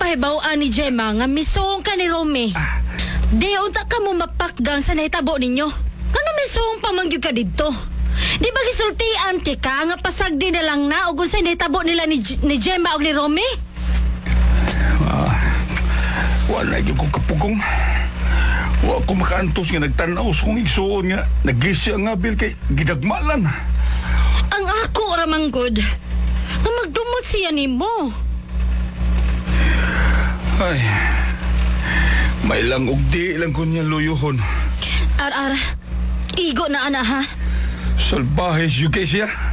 pahibawaan ni Gemma nga misong ka ni Romy. Di unta ka mo mapakgang sa nahitabo ninyo. Ano misong pamangyod ka dito? Di ba gisultian ti ka nga pasagdi na lang na ug unsay nahitabo nila ni Gemma ug ni Romy? Wala yung kong kapugong. Wa ko makaantos nga nagtanaw sa kong igsuon nga nagisi ang abil kay gidagmalan. Ang ako ramanggod nga magdumot siya nimo. Ay, may lang og di lang ko niya luyuhon. Ar, igo na ana ha. Salbahes yung kay siya.